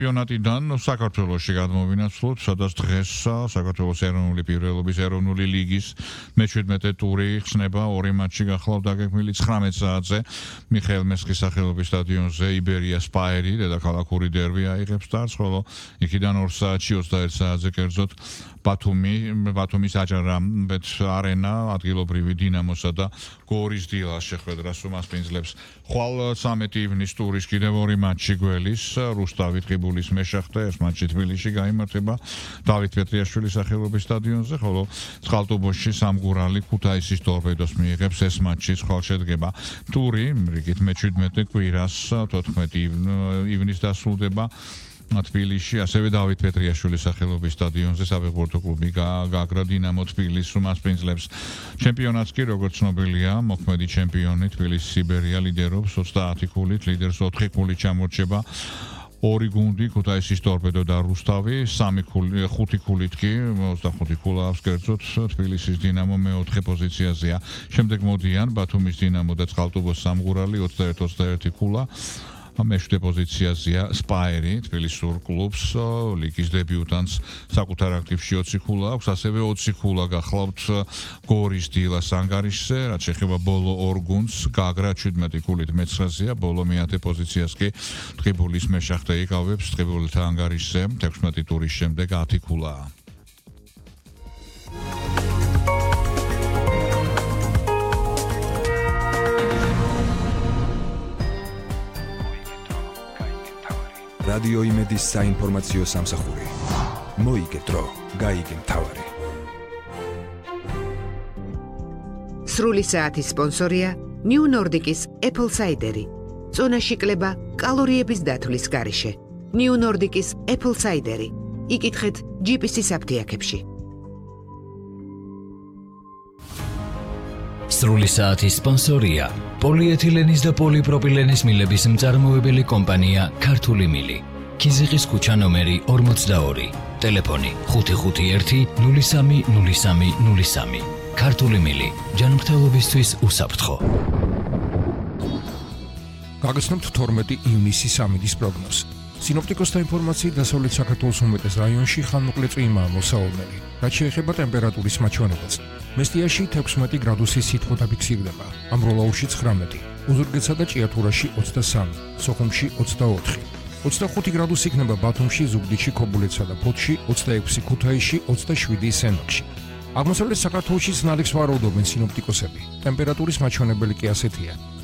ჩემპიონატიდან საქართველოში გადმოვინაცვლოთ, სადაც დღეს საქართველოს ეროვნული პირველობის ეროვნული ლიგის მე-17 ტური ხსნება, ორი მატჩი გახლავთ დაგეგმილი 19 საათზე მიხეილ მესხის სახელობის სტადიონზე იბერია სპაერი, დედაქალაქური დერბი აიღებს სტარტს, ხოლო იქიდან 2 საათში 21 საათზე კერძოდ ბათუმის აჯარამბეთ არენა ადგილობრივი დინამოსა და გორის დილას შეხვედრას უმასპინძლებს. ხვალ 13 ივნის ტურის კიდევ ორი მატჩი გველის რუსთავი ტყიბულის მეშახტე, ეს მატჩი თბილისში გაიმართება დავით პეტრიაშვილის სახელობის სტადიონზე, ხოლო წყალტუბოში სამგურალი ქუთაისის ტორპედოს მიიღებს ეს მატჩი ხვალ შედგება. ტური რიგით მე-17 კვირას 14 ივნის დასრულდება თბილისში, ასევე დავით პეტრიაშვილის სახელობის სტადიონზე საფეხბურთო კლუბი გაგრა დინამო თბილისს უმასპინძლებს. ჩემპიონატს კი როგორც ცნობილია, მოქმედი ჩემპიონი თბილისი იბერია ლიდერობს 30 ქულით, ლიდერს 4 ქულით ჩამორჩება. ორი გუნდი ქუთაისის ტორპედო და რუსთავი, 5 ქულით კი 25 ქულა აქვს კერძოდ თბილისის დინამო მე-4 პოზიციაზეა. შემდეგ მოდიან ბათუმის დინამო და წყალტუბოს სამგურალი 21-21 ქულა. მე-7 პოზიციაზეა სპაერი, თბილისურ კლუბს, ლიგის დებიუტანტს საკუთარ აქტივში 20 ქულა აქვს, ასევე 20 ქულა გახლავთ გორის დილას ანგარიშზე, რაც შეეხება ბოლო ორ გუნდს, გაგრა 17 ქულით მე-9-ზეა, ბოლო მე-10 პოზიციას კი ტყიბულის მეშახტე იკავებს ტყიბულთა ანგარიშზე, 16 ტურის შემდეგ 10 ქულაა. რადიო იმედის საინფორმაციო სამსახური. მოიგე დრო, გაიგე მთავარი. სრული საათის სპონსორია New Nordic-ის Apple Cider-ი. წონაში კლება კალორიების დათვლის გარეშე. New Nordic-ის Apple Cider-ი. იკითხეთ GPS-ის აფთიაქებში. სრული საათის სპონსორია პოლიეთილენის და პოლიპროპილენის მილების მწარმოებელი კომპანია ქართული მილი. ქიზიყის ქუჩა ნომერი 42, ტელეფონი 551 03 03 03. ქართული მილი, ჯანმრთელობისთვის უსაფრთხო. გაგაცნობთ 12 ივნისის ამინდის პროგნოზი. სინოპტიკოსთა ინფორმაციით დასავლეთ საქართველოს უმეტეს რაიონში ხანმოკლე წვიმაა მოსავალნელი, რაც შეეხება ტემპერატურის მაჩვენებელს. მესტიაში 16 გრადუსი სითბო დაფიქსირდება, ამბროლაურში 19, უზურგეთსა და ჭიათურაში 23, სოხუმში 24, 25 გრადუსი იქნება ბათუმში, ზუგდიდში, ქობულეთსა და ფოთში, 26 ქუთაისში, 27 სენაკში. აღმოსავლეთ საქართველოში სინათლეს ვარაუდობენ სინოპტიკოსები. ტემპერატურის მაჩვენებელი კი ასეთია.